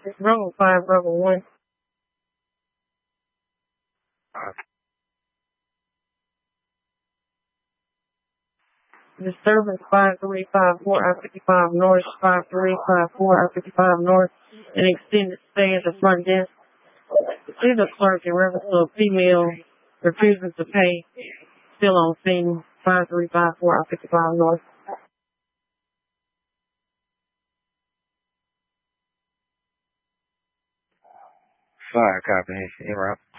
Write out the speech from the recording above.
Bravo 5, Bravo 1. Disturbance 5354 I-55 North, 5354 I-55 North, an extended stay at the front desk. See the clerk in reference to a female refusing to pay, still on scene, 5354 I-55 North. Fire comprehension, en route.